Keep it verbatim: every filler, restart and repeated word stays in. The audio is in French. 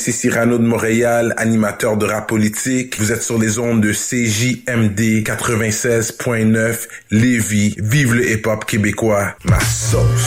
ici Cyrano de Montréal, animateur de rap politique. Vous êtes sur les ondes de C J M D quatre-vingt-seize point neuf Lévis. Vive le hip-hop québécois. Ma sauce.